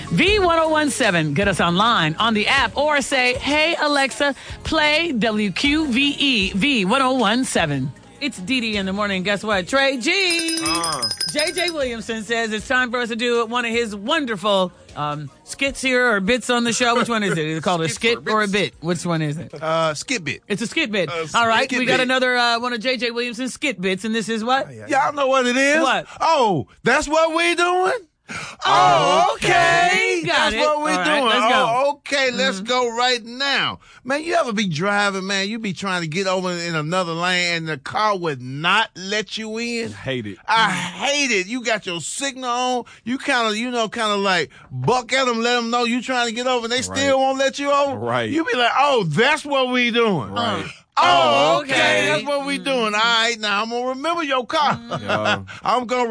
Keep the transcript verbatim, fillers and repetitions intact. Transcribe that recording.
V ten seventeen. Get us online on the app or say, hey, Alexa, play W Q V E V ten seventeen. It's Dee Dee in the morning. Guess what? Trey G. Uh. J J Williamson says it's time for us to do one of his wonderful um, skits here or bits on the show. Which one is it? Is it called a skit or, or a bit? Which one is it? Uh, skit bit. It's a skit bit. Uh, All right, skit we got bit. another uh, one of J J Williamson's skit bits, and this is what? Y'all know what it is? What? Oh, that's what we doing? Oh, okay. Got That's it. what we All right, doing. let's go. Oh, okay, let's go right now. Man, you ever be driving, man, you be trying to get over in another lane and the car would not let you in? Hate it. I hate it. You got your signal on. You kind of, you know, kind of like buck at them, let them know you trying to get over, and they still won't let you over. Right. You be like, oh, that's what we doing. Right. Oh, Okay. okay. That's what we doing. All right, now I'm going to remember your car. Yeah. I'm going to